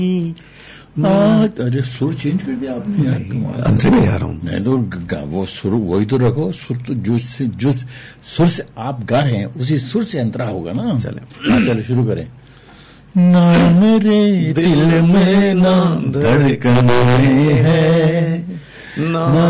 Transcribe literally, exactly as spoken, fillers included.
अरे सुर चेंज कर दिया आपने यार, अंतरे में आ रहा हूँ नहीं तो वो सुर वही तो रखो, सुर तो जो जो सुर से आप गा रहे हैं उसी सुर से अंतरा होगा ना। चले हाँ चलो शुरू करें। ना मेरे दिल में ना धड़कन है, ना